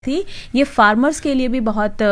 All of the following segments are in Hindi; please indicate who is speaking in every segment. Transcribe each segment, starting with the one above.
Speaker 1: थी, ये फार्मर्स के लिए भी बहुत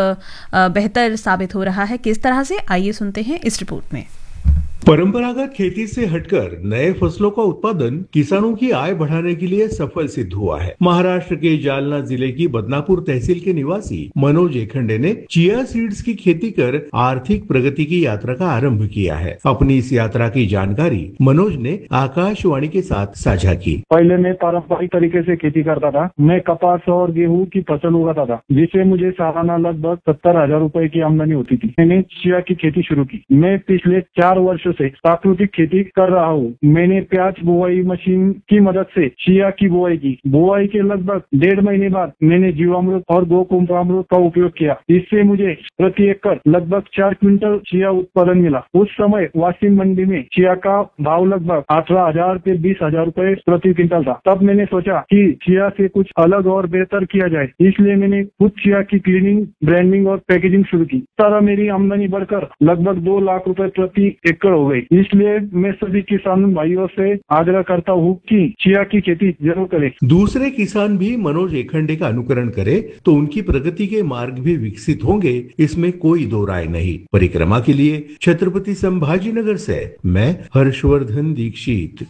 Speaker 1: बेहतर साबित हो रहा है। किस तरह से, आइए सुनते हैं इस रिपोर्ट में।
Speaker 2: परंपरागत खेती से हटकर नए फसलों का उत्पादन किसानों की आय बढ़ाने के लिए सफल सिद्ध हुआ है। महाराष्ट्र के जालना जिले की बदनापुर तहसील के निवासी मनोज एखंडे ने चिया सीड्स की खेती कर आर्थिक प्रगति की यात्रा का आरंभ किया है। अपनी इस यात्रा की जानकारी मनोज ने आकाशवाणी के साथ साझा की।
Speaker 3: पहले मैं पारंपरिक तरीके से खेती करता था। मैं कपास और गेहूं की फसल उगाता था, जिससे मुझे सालाना लगभग 70,000 रुपए की आमदनी होती थी। मैंने चिया की खेती शुरू की। मैं पिछले 4 वर्षों से प्राकृतिक खेती कर रहा हूँ। मैंने प्याज बुआई मशीन की मदद से चिया की बुआई की। बुआई के लगभग 1.5 महीने बाद मैंने जीवामृत और गोकुंभामृत का उपयोग किया। इससे मुझे प्रति एकड़ लगभग 4 क्विंटल चिया उत्पादन मिला। उस समय वाशिंग मंडी में चिया का भाव लगभग 18,000 से 20,000 रुपए प्रति क्विंटल था। तब मैंने सोचा कि चिया से कुछ अलग और बेहतर किया जाए, इसलिए मैंने खुद चिया की क्लीनिंग, ब्रांडिंग और पैकेजिंग शुरू की। इस तरह मेरी आमदनी बढ़कर लगभग 2 लाख रुपए प्रति एकड़ हो गई। इसलिए मैं सभी किसान भाइयों से आग्रह करता हूँ कि चिया की खेती जरूर करें।
Speaker 2: दूसरे किसान भी मनोज एखंडे का अनुकरण करें तो उनकी प्रगति के मार्ग भी विकसित होंगे, इसमें कोई दो राय नहीं। परिक्रमा के लिए छत्रपति संभाजीनगर से मैं Harshvardhan Dixit.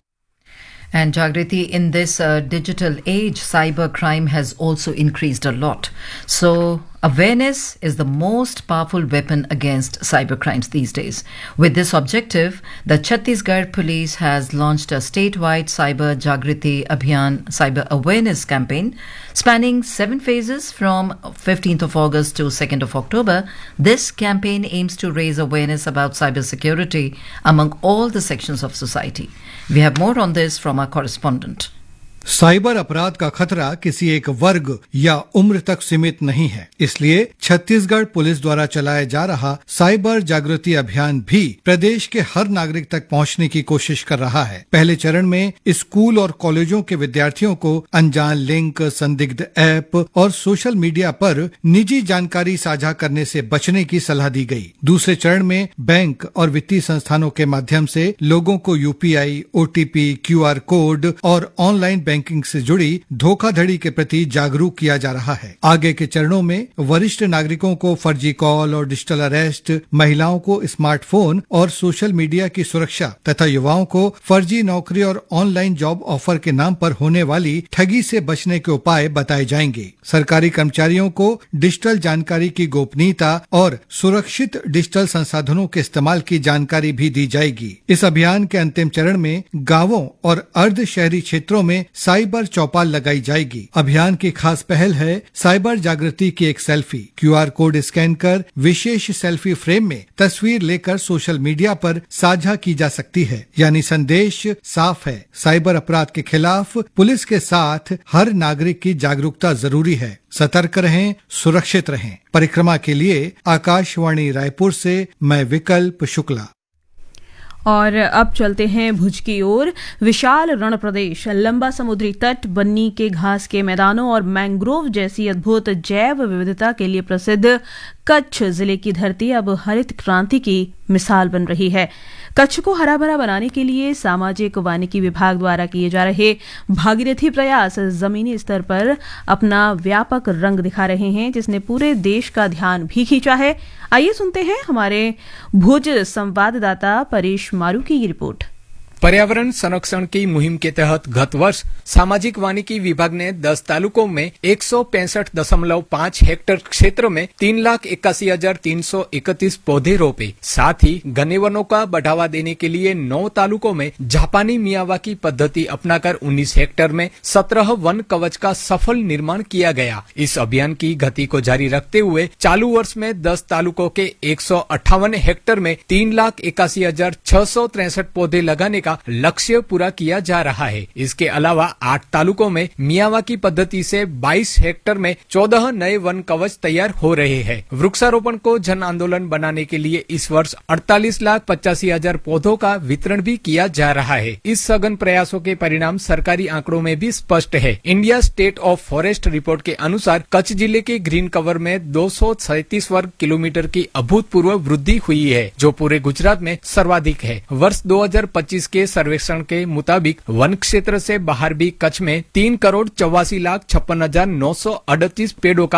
Speaker 4: And Jagriti, in this digital age, cyber crime has also increased a lot. So awareness is the most powerful weapon against cyber crimes these days. With this objective, the Chhattisgarh Police has launched a statewide Cyber Jagriti Abhiyan cyber awareness campaign spanning 7 phases from 15th of August to 2nd of October. This campaign aims to raise awareness about cybersecurity among all the sections of society. We have more on this from our correspondent.
Speaker 5: Cyber अपराध का खतरा किसी एक वर्ग या उम्र तक सीमित नहीं है, इसलिए छत्तीसगढ़ पुलिस द्वारा चलाया जा रहा साइबर जागृति अभियान भी प्रदेश के हर नागरिक तक पहुंचने की कोशिश कर रहा है। पहले चरण में स्कूल और कॉलेजों के विद्यार्थियों को अनजान लिंक, संदिग्ध ऐप और सोशल मीडिया पर निजी जानकारी साझा करने से बचने की सलाह दी गई। दूसरे चरण में बैंक और वित्तीय संस्थानों के माध्यम से लोगों को यूपीआई, ओटीपी, QR कोड और ऑनलाइन बैंकिंग से जुड़ी धोखाधड़ी के प्रति जागरूक किया जा रहा है। आगे के चरणों में वरिष्ठ नागरिकों को फर्जी कॉल और डिजिटल अरेस्ट, महिलाओं को स्मार्टफोन और सोशल मीडिया की सुरक्षा तथा युवाओं को फर्जी नौकरी और ऑनलाइन जॉब ऑफर के नाम पर होने वाली ठगी से बचने के उपाय बताए जाएंगे। सरकारी कर्मचारियों को डिजिटल जानकारी की गोपनीयता और सुरक्षित डिजिटल संसाधनों के इस्तेमाल की जानकारी भी दी जाएगी। इस अभियान के अंतिम चरण में गाँवों और अर्ध शहरी क्षेत्रों में साइबर चौपाल लगाई जाएगी। अभियान की खास पहल है साइबर जागृति की एक सेल्फी। QR कोड स्कैन कर विशेष सेल्फी फ्रेम में तस्वीर लेकर सोशल मीडिया पर साझा की जा सकती है। यानी संदेश साफ है, साइबर अपराध के खिलाफ पुलिस के साथ हर नागरिक की जागरूकता जरूरी है। सतर्क रहें, सुरक्षित रहें। परिक्रमा के लिए आकाशवाणी रायपुर से मैं विकल्प शुक्ला।
Speaker 1: और अब चलते हैं भुज की ओर। विशाल रण प्रदेश, लंबा समुद्री तट, बन्नी के घास के मैदानों और मैंग्रोव जैसी अद्भुत जैव विविधता के लिए प्रसिद्ध कच्छ जिले की धरती अब हरित क्रांति की मिसाल बन रही है। कच्छ को हरा भरा बनाने के लिए सामाजिक वानिकी विभाग द्वारा किए जा रहे भागीरथी प्रयास जमीनी स्तर पर अपना व्यापक रंग दिखा रहे हैं, जिसने पूरे देश का ध्यान भी खींचा है। आइए सुनते हैं हमारे भुज संवाददाता परेश मारू की ये रिपोर्ट।
Speaker 6: पर्यावरण संरक्षण की मुहिम के तहत गत वर्ष सामाजिक वानिकी विभाग ने 10 तालुकों में 165.5 हेक्टेयर क्षेत्र में 3,81,331 पौधे रोपे। साथ ही घने वनों का बढ़ावा देने के लिए 9 तालुकों में जापानी मियावाकी पद्धति अपनाकर 19 हेक्टेयर में 17 वन कवच का सफल निर्माण किया गया। इस अभियान की गति को जारी रखते हुए चालू वर्ष में 10 तालुकों के 158 हेक्टेयर में 3,81,663 पौधे लगाने का लक्ष्य पूरा किया जा रहा है। इसके अलावा 8 तालुकों में मियावाकी पद्धति से 22 हेक्टेयर में 14 नए वन कवच तैयार हो रहे हैं। वृक्षारोपण को जन आंदोलन बनाने के लिए इस वर्ष 48,85,000 पौधों का वितरण भी किया जा रहा है। इस सघन प्रयासों के परिणाम सरकारी आंकड़ों में भी स्पष्ट है। India state of forest report के अनुसार कच्छ जिले के ग्रीन कवर में 237 वर्ग किलोमीटर की अभूतपूर्व वृद्धि हुई है, जो पूरे गुजरात में सर्वाधिक है। वर्ष 2025 के के सर्वेक्षण के मुताबिक वन क्षेत्र से बाहर भी कच्छ में 3,84,56,938 पेड़ों का